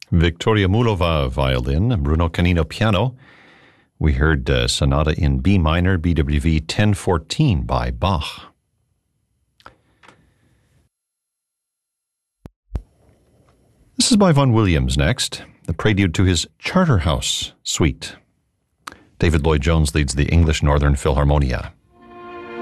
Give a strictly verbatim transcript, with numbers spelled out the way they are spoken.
Victoria Mulova, violin. Bruno Canino, piano. We heard uh, Sonata in B minor, B W V ten fourteen by Bach. This is by Vaughan Williams next, the prelude to his Charterhouse Suite. David Lloyd-Jones leads the English Northern Philharmonia.